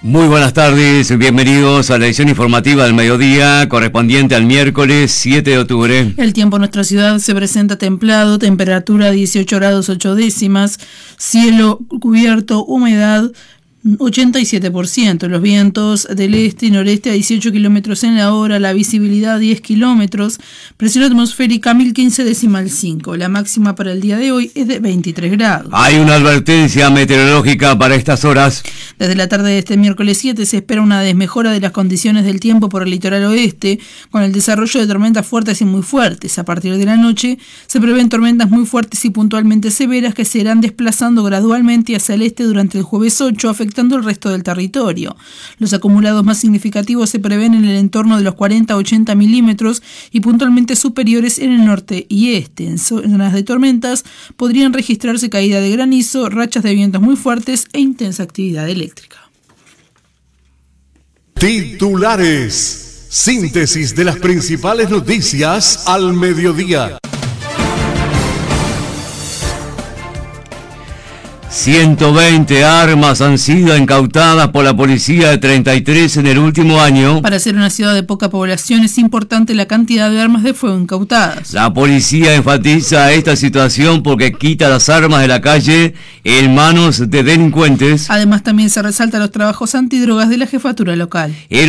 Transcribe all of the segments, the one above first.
Muy buenas tardes, bienvenidos a la edición informativa del mediodía, correspondiente al miércoles 7 de octubre. El tiempo en nuestra ciudad se presenta templado, temperatura 18 grados 8 décimas, cielo cubierto, humedad 87%, los vientos del este y noreste a 18 kilómetros en la hora, la visibilidad 10 kilómetros, presión atmosférica 1015,5. La máxima para el día de hoy es de 23 grados. Hay una advertencia meteorológica para estas horas. Desde la tarde de este miércoles 7 se espera una desmejora de las condiciones del tiempo por el litoral oeste, con el desarrollo de tormentas fuertes y muy fuertes. A partir de la noche se prevén tormentas muy fuertes y puntualmente severas que se irán desplazando gradualmente hacia el este durante el jueves 8, afectando el resto del territorio. Los acumulados más significativos se prevén en el entorno de los 40 a 80 milímetros y puntualmente superiores en el norte y este. En zonas de tormentas podrían registrarse caída de granizo, rachas de vientos muy fuertes e intensa actividad eléctrica. Titulares. Síntesis de las principales noticias al mediodía. 120 armas han sido incautadas por la policía de 33 en el último año. Para ser una ciudad de poca población es importante la cantidad de armas de fuego incautadas. La policía enfatiza esta situación porque quita las armas de la calle en manos de delincuentes. Además también se resalta los trabajos antidrogas de la jefatura local. El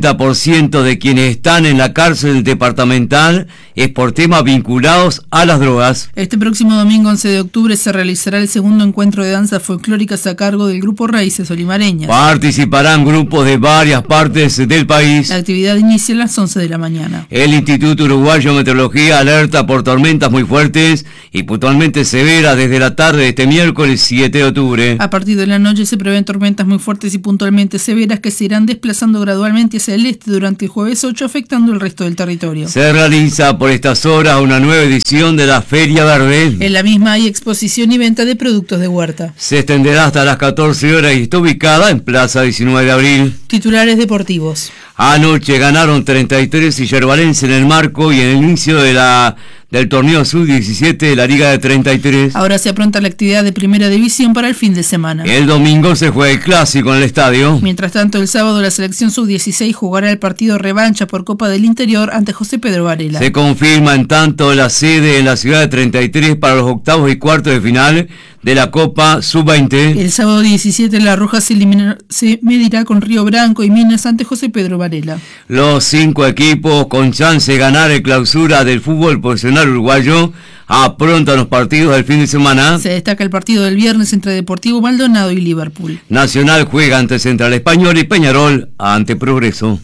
80% de quienes están en la cárcel departamental es por temas vinculados a las drogas. Este próximo domingo 11 de octubre se realizará el segundo encuentro de danzas folclóricas a cargo del grupo Raíces Olimareñas. Participarán grupos de varias partes del país. La actividad inicia a las 11 de la mañana. El Instituto Uruguayo de Meteorología alerta por tormentas muy fuertes y puntualmente severas desde la tarde de este miércoles 7 de octubre. A partir de la noche se prevén tormentas muy fuertes y puntualmente severas que se irán desplazando gradualmente hacia el este durante el jueves 8, afectando el resto del territorio. Se realiza por estas horas una nueva edición de la Feria Verde. En la misma hay exposición y venta de productos de huerta. Se extenderá hasta las 14 horas y está ubicada en Plaza 19 de Abril. Titulares deportivos. Anoche ganaron 33 y Yerbalense en el marco y en el inicio del torneo Sub-17 de la Liga de 33. Ahora se apronta la actividad de primera división para el fin de semana. El domingo se juega el clásico en el estadio. Mientras tanto, el sábado la selección Sub-16 jugará el partido revancha por Copa del Interior ante José Pedro Varela. Se confirma en tanto la sede en la ciudad de 33 para los octavos y cuartos de final de la Copa Sub-20. El sábado 17 La Roja se medirá con Río Branco y Minas ante José Pedro Varela. Los 5 equipos con chance de ganar el clausura del fútbol profesional uruguayo aprontan los partidos del fin de semana. Se destaca el partido del viernes entre Deportivo Maldonado y Liverpool. Nacional juega ante Central Español y Peñarol ante Progreso.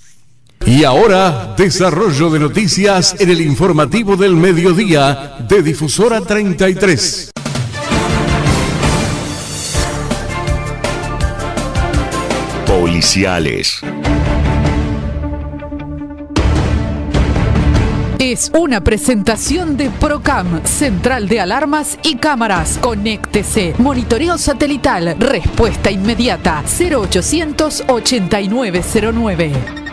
Y ahora, desarrollo de noticias en el informativo del mediodía de Difusora 33. Policiales. Es una presentación de Procam, Central de Alarmas y Cámaras. Conéctese. Monitoreo satelital. Respuesta inmediata. 0800 8909.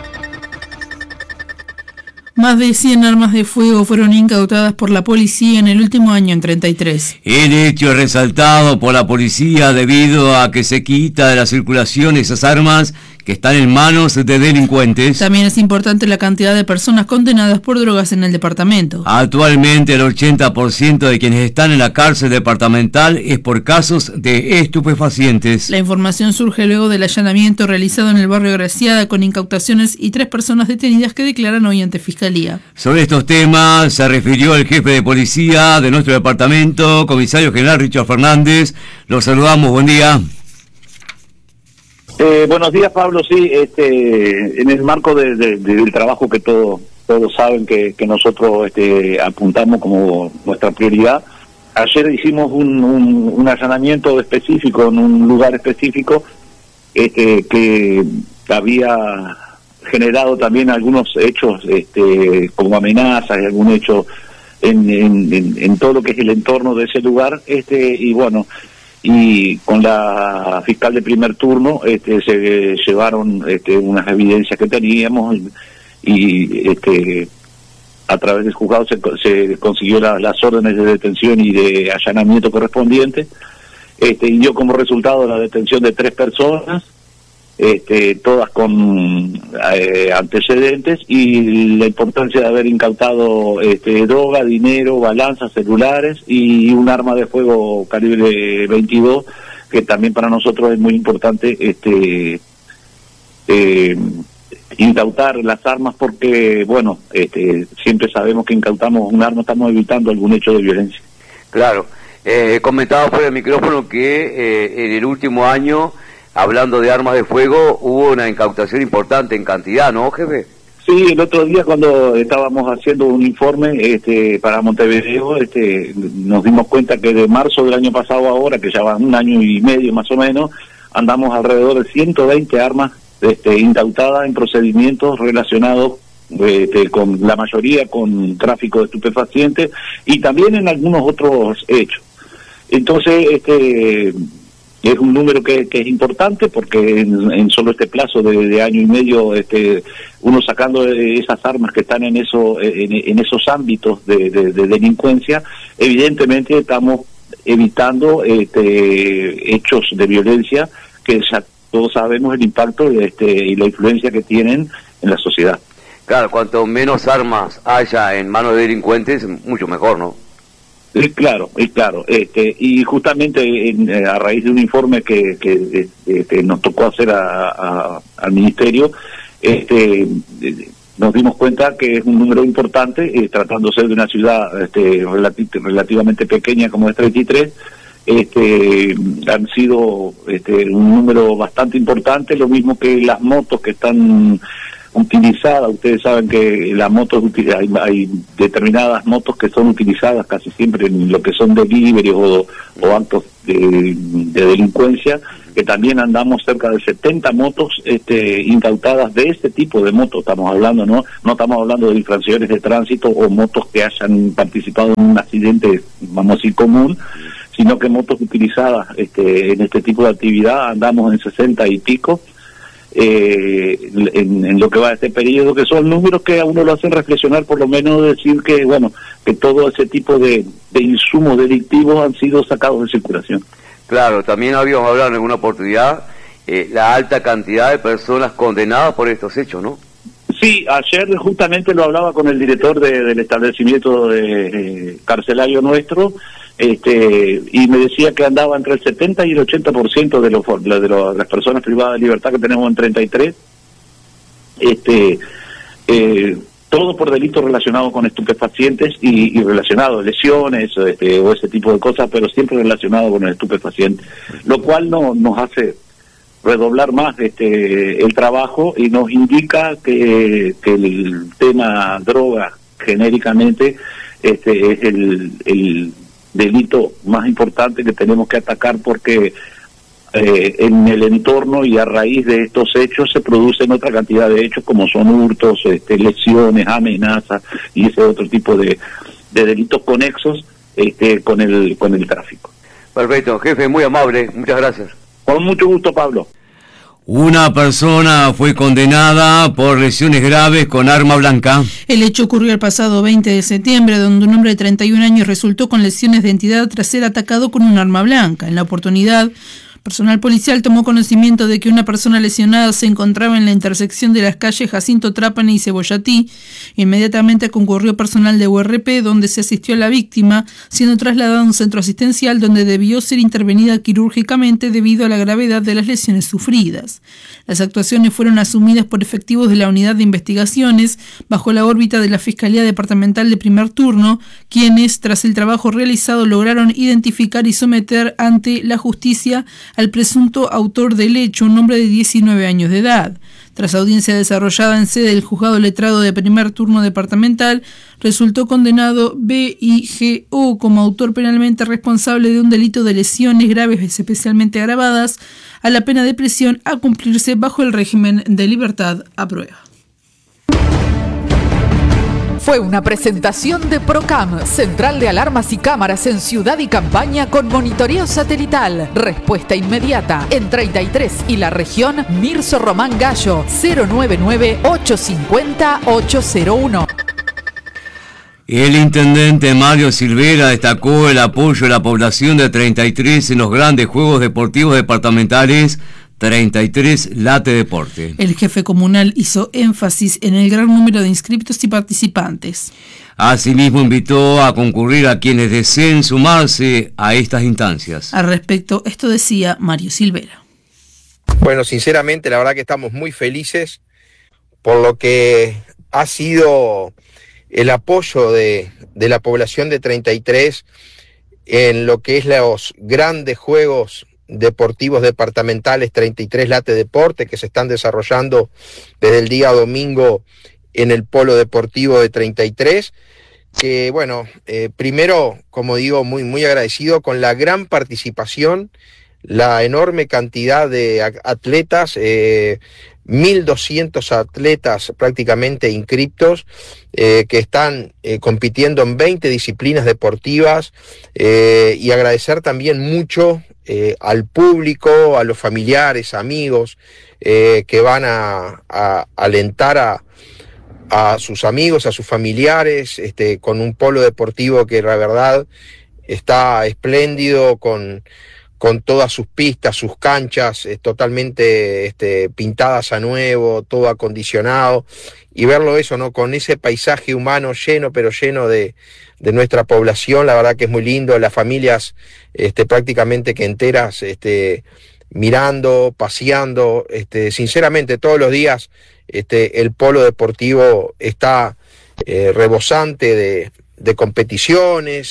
Más de 100 armas de fuego fueron incautadas por la policía en el último año en 33. El hecho es resaltado por la policía debido a que se quita de la circulación esas armas que están en manos de delincuentes. También es importante la cantidad de personas condenadas por drogas en el departamento. Actualmente el 80% de quienes están en la cárcel departamental es por casos de estupefacientes. La información surge luego del allanamiento realizado en el barrio Graciada con incautaciones y 3 personas detenidas que declaran hoy ante Fiscalía. Sobre estos temas se refirió el jefe de policía de nuestro departamento, comisario general Richard Fernández. Los saludamos, buen día. Buenos días, Pablo. Sí, en el marco del trabajo que todos saben que nosotros apuntamos como nuestra prioridad, ayer hicimos un allanamiento específico en un lugar específico que había generado también algunos hechos como amenazas y algún hecho en todo lo que es el entorno de ese lugar, y bueno, y con la fiscal de primer turno se llevaron unas evidencias que teníamos y a través del juzgado se consiguió las órdenes de detención y de allanamiento correspondientes, y dio como resultado la detención de 3 personas todas con antecedentes, y la importancia de haber incautado droga, dinero, balanzas, celulares y un arma de fuego calibre 22, que también para nosotros es muy importante incautar las armas, porque bueno, siempre sabemos que incautamos un arma, estamos evitando algún hecho de violencia. Claro, comentaba fuera del micrófono que en el último año, hablando de armas de fuego, hubo una incautación importante en cantidad, ¿no, jefe? Sí, el otro día cuando estábamos haciendo un informe para Montevideo, nos dimos cuenta que de marzo del año pasado a ahora, que ya va un año y medio más o menos, andamos alrededor de 120 armas incautadas en procedimientos relacionados con la mayoría con tráfico de estupefacientes y también en algunos otros hechos. Entonces, es un número que es importante, porque en solo este plazo de año y medio, uno sacando esas armas que están en esos ámbitos de delincuencia, evidentemente estamos evitando hechos de violencia que ya todos sabemos el impacto y la influencia que tienen en la sociedad. Claro, cuanto menos armas haya en manos de delincuentes, mucho mejor, ¿no? Es claro. Y justamente a raíz de un informe que nos tocó hacer al Ministerio, nos dimos cuenta que es un número importante, tratándose de una ciudad relativamente pequeña como es 33, han sido un número bastante importante, lo mismo que las motos que están utilizadas. Ustedes saben que las motos, hay determinadas motos que son utilizadas casi siempre en lo que son delivery o actos de delincuencia, que también andamos cerca de 70 motos incautadas de este tipo de motos. Estamos hablando, no estamos hablando de infracciones de tránsito o motos que hayan participado en un accidente, vamos a decir, común, sino que motos utilizadas en este tipo de actividad andamos en 60 y pico en lo que va de este periodo, que son números que a uno lo hacen reflexionar, por lo menos decir que bueno, que todo ese tipo de insumos delictivos han sido sacados de circulación. Claro, también habíamos hablado en alguna oportunidad la alta cantidad de personas condenadas por estos hechos, ¿no? Sí, ayer justamente lo hablaba con el director del establecimiento carcelario nuestro, y me decía que andaba entre el 70 y el 80% de las personas privadas de libertad que tenemos en 33, todo por delitos relacionados con estupefacientes y relacionados a lesiones o ese tipo de cosas, pero siempre relacionado con el estupefaciente, lo cual nos hace redoblar más el trabajo y nos indica que el tema droga genéricamente es el delito más importante que tenemos que atacar, porque en el entorno y a raíz de estos hechos se producen otra cantidad de hechos como son hurtos, lesiones, amenazas y ese otro tipo de delitos conexos con el tráfico. Perfecto, jefe, muy amable, muchas gracias. Con mucho gusto, Pablo. Una persona fue condenada por lesiones graves con arma blanca. El hecho ocurrió el pasado 20 de septiembre, donde un hombre de 31 años resultó con lesiones de identidad tras ser atacado con un arma blanca. En la oportunidad, personal policial tomó conocimiento de que una persona lesionada se encontraba en la intersección de las calles Jacinto Trápane y Cebollatí. Inmediatamente concurrió personal de URP, donde se asistió a la víctima, siendo trasladada a un centro asistencial donde debió ser intervenida quirúrgicamente debido a la gravedad de las lesiones sufridas. Las actuaciones fueron asumidas por efectivos de la Unidad de Investigaciones bajo la órbita de la Fiscalía Departamental de Primer Turno, quienes, tras el trabajo realizado, lograron identificar y someter ante la justicia al presunto autor del hecho, un hombre de 19 años de edad. Tras audiencia desarrollada en sede del Juzgado Letrado de Primer Turno Departamental, resultó condenado B.I.G.O. como autor penalmente responsable de un delito de lesiones graves especialmente agravadas a la pena de prisión a cumplirse bajo el régimen de libertad a prueba. Fue una presentación de Procam, Central de Alarmas y Cámaras en Ciudad y Campaña con monitoreo satelital. Respuesta inmediata en 33 y la región Mirso Román Gallo 099-850-801. El intendente Mario Silvera destacó el apoyo de la población de 33 en los grandes Juegos Deportivos Departamentales 33 Late Deporte. El jefe comunal hizo énfasis en el gran número de inscriptos y participantes. Asimismo, invitó a concurrir a quienes deseen sumarse a estas instancias. Al respecto, esto decía Mario Silvera. Bueno, sinceramente, la verdad que estamos muy felices por lo que ha sido el apoyo de la población de 33 en lo que es los grandes juegos deportivos departamentales 33 Late Deporte que se están desarrollando desde el día domingo en el polo deportivo de 33, que bueno, primero, como digo, muy agradecido con la gran participación, la enorme cantidad de atletas, 1.200 atletas prácticamente inscriptos, que están compitiendo en 20 disciplinas deportivas, y agradecer también mucho al público, a los familiares, amigos, que van a alentar a sus amigos, a sus familiares, con un polo deportivo que la verdad está espléndido, con todas sus pistas, sus canchas totalmente pintadas a nuevo, todo acondicionado, y verlo eso, ¿no? Con ese paisaje humano lleno, pero lleno de nuestra población, la verdad que es muy lindo, las familias prácticamente que enteras, mirando, paseando, sinceramente todos los días el polo deportivo está rebosante de competiciones,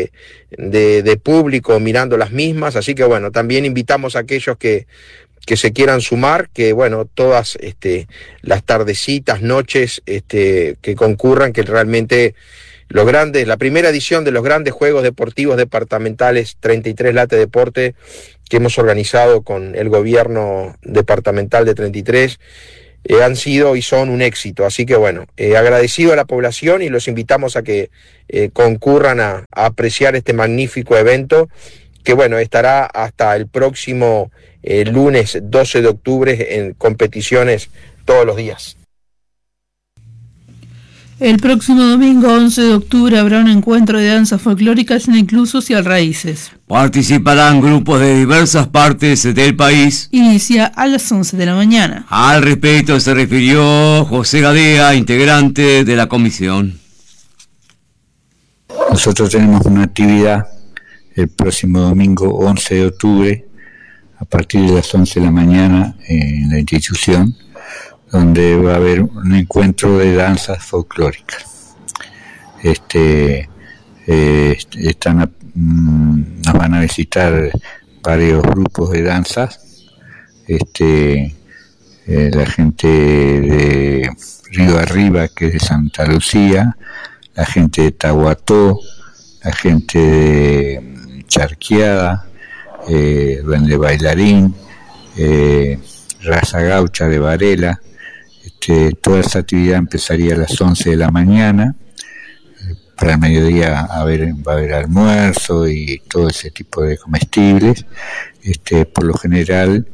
de público mirando las mismas, así que bueno, también invitamos a aquellos que se quieran sumar, que bueno, todas las tardecitas, noches, que concurran, que realmente la primera edición de los grandes Juegos Deportivos Departamentales 33 Late Deporte que hemos organizado con el gobierno departamental de 33, han sido y son un éxito, así que bueno, agradecido a la población y los invitamos a que concurran a apreciar este magnífico evento que bueno, estará hasta el próximo lunes 12 de octubre en competiciones todos los días. El próximo domingo 11 de octubre habrá un encuentro de danzas folclóricas en el Club Social Raíces. Participarán grupos de diversas partes del país. Inicia a las 11 de la mañana. Al respecto se refirió José Gadea, integrante de la comisión. Nosotros tenemos una actividad el próximo domingo 11 de octubre a partir de las 11 de la mañana en la institución, donde va a haber un encuentro de danzas folclóricas. Nos van a visitar varios grupos de danzas, la gente de Río Arriba, que es de Santa Lucía, la gente de Tahuató, la gente de Charqueada, Duende Bailarín, Raza Gaucha de Varela. Toda esa actividad empezaría a las 11 de la mañana. Para el mediodía va a haber almuerzo y todo ese tipo de comestibles. Por lo general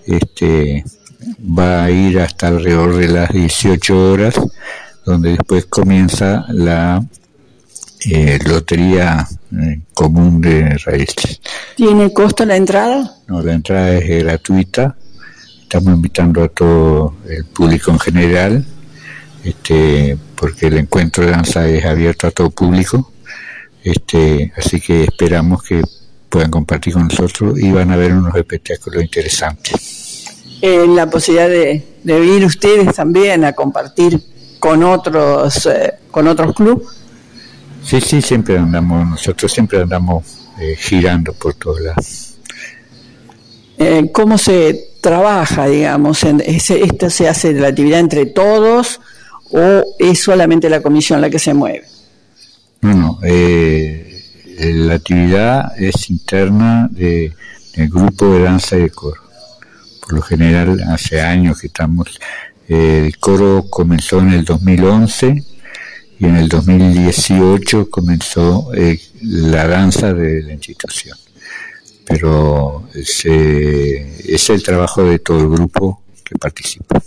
va a ir hasta alrededor de las 18 horas, donde después comienza la lotería común de raíces. ¿Tiene costo la entrada? No, la entrada es gratuita. Estamos invitando a todo el público en general, porque el encuentro de danza es abierto a todo público, así que esperamos que puedan compartir con nosotros y van a ver unos espectáculos interesantes. La posibilidad de ir ustedes también a compartir con otros clubes. Sí, nosotros siempre andamos girando por todos lados. ¿Cómo se trabaja, digamos? ¿Esto se hace la actividad entre todos o es solamente la comisión la que se mueve? No, la actividad es interna del grupo de danza y de coro. Por lo general, hace años que estamos. El coro comenzó en el 2011 y en el 2018 comenzó la danza de la institución. Pero es el trabajo de todo el grupo que participa.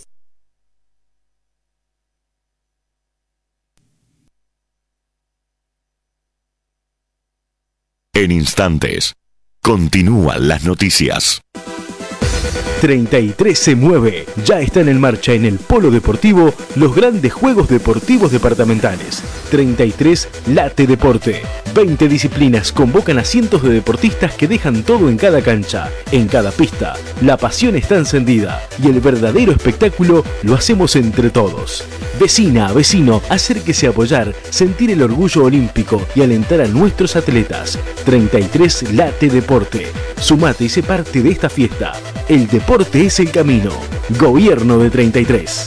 En instantes, continúan las noticias. 33 se mueve. Ya están en marcha en el Polo Deportivo los grandes Juegos Deportivos Departamentales. 33 late deporte. 20 disciplinas convocan a cientos de deportistas que dejan todo en cada cancha, en cada pista. La pasión está encendida y el verdadero espectáculo lo hacemos entre todos. Vecina, vecino, acérquese a apoyar, sentir el orgullo olímpico y alentar a nuestros atletas. 33 late deporte. Sumate y sé parte de esta fiesta. El deporte es el camino. Gobierno de 33.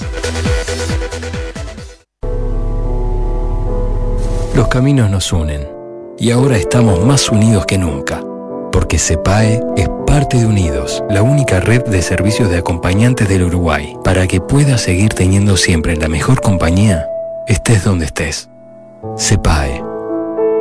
Los caminos nos unen y ahora estamos más unidos que nunca, porque CEPAE es parte de Unidos, la única red de servicios de acompañantes del Uruguay, para que puedas seguir teniendo siempre la mejor compañía, estés donde estés. CEPAE.